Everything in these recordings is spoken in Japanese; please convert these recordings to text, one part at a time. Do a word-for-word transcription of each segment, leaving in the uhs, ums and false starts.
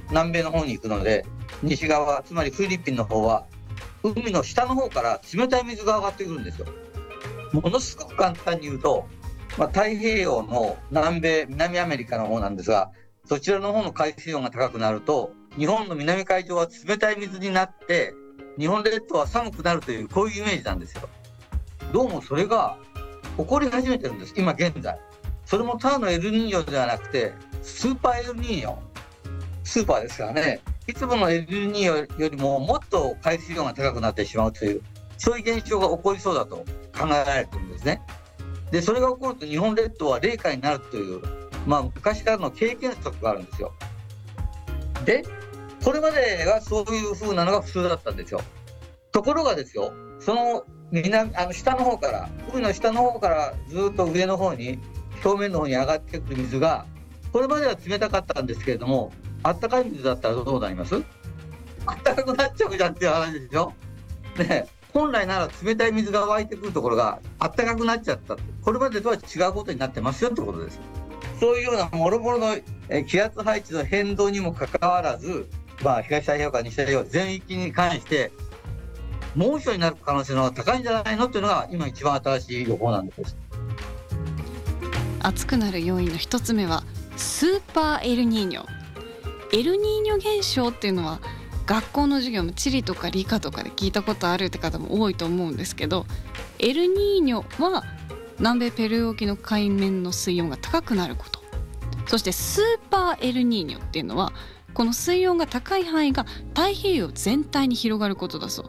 南米の方に行くので、西側、つまりフィリピンの方は海の下の方から冷たい水が上がってくるんですよ。ものすごく簡単に言うと、まあ、太平洋の南米、南アメリカの方なんですが、そちらの方の海水温が高くなると、日本の南海上は冷たい水になって、日本列島は寒くなるという、こういうイメージなんですよ。どうもそれが起こり始めてるんです、今現在。それもただのエルニーニョではなくて、スーパーエルニーニョ。スーパーですからね、いつものエルニーニョよりももっと海水温が高くなってしまうという、そういう現象が起こりそうだと考えられているんですね。で、それが起こると日本列島は冷夏になるという、まあ、昔からの経験則があるんですよ。で、これまではそういう風なのが普通だったんですよ。ところがですよ、その南あの下の方から、海の下の方からずっと上の方に、表面の方に上がってくる水が、これまでは冷たかったんですけれども、あったかい水だったらどうなります？あったかくなっちゃうじゃんっていう話ですよ。ね、本来なら冷たい水が湧いてくるところがあったかくなっちゃった。これまでとは違うことになってますよってことです。そういうようなもろもろの気圧配置の変動にもかかわらず、まあ、東太平洋から西太平洋全域に関して猛暑になる可能性の方が高いんじゃないのっていうのが今一番新しい予報なんです。 暑くなる要因の一つ目はスーパーエルニーニョ。エルニーニョ現象っていうのは学校の授業も地理とか理科とかで聞いたことあるって方も多いと思うんですけど、エルニーニョは南米ペルー沖の海面の水温が高くなること。そしてスーパーエルニーニョっていうのはこの水温が高い範囲が太平洋全体に広がることだそう。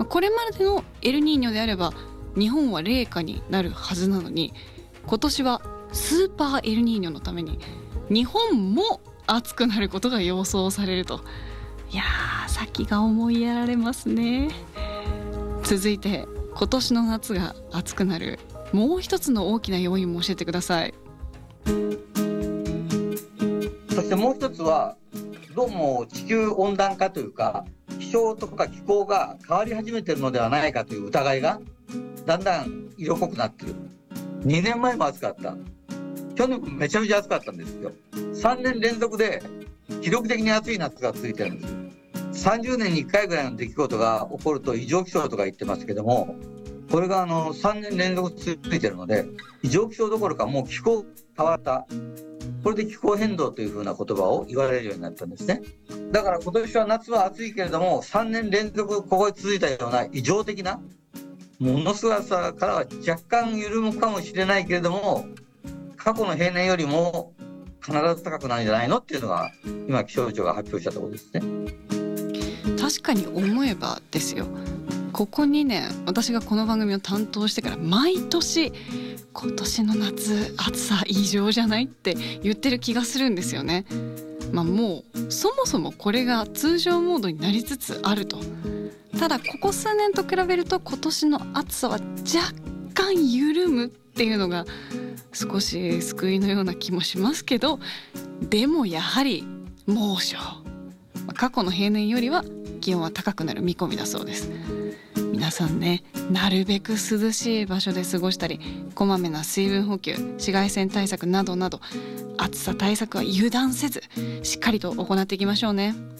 これまでのエルニーニョであれば日本は冷夏になるはずなのに、今年はスーパーエルニーニョのために日本も暑くなることが予想されると。いやー、先が思いやられますね。続いて今年の夏が暑くなるもう一つの大きな要因も教えてください。 そしてもう一つは、どうも地球温暖化というか気象とか気候が変わり始めているのではないかという疑いがだんだん色濃くなっている。にねんまえも暑かった。去年もめちゃめちゃ暑かったんですよ。さんねん連続で記録的に暑い夏が続いてるんです。さんじゅうねんにいっかいぐらいの出来事が起こると異常気象とか言ってますけども、これがあのさんねん連続続いてるので、異常気象どころかもう気候変わった。これで気候変動というふうな言葉を言われるようになったんですね。だから今年は夏は暑いけれども、さんねん連続ここへ続いたような異常的なものすごさからは若干緩むかもしれないけれども、過去の平年よりも必ず高くなるんじゃないのっていうのが今気象庁が発表したところですね。 確かに思えばですよ、ここにねん私がこの番組を担当してから毎年今年の夏暑さ異常じゃないって言ってる気がするんですよね。まあもうそもそもこれが通常モードになりつつあると。ただここ数年と比べると今年の暑さは若干緩むっていうのが少し救いのような気もしますけど、でもやはり猛暑、過去の平年よりは気温は高くなる見込みだそうです。皆さんね、なるべく涼しい場所で過ごしたり、こまめな水分補給、紫外線対策などなど暑さ対策は油断せずしっかりと行っていきましょうね。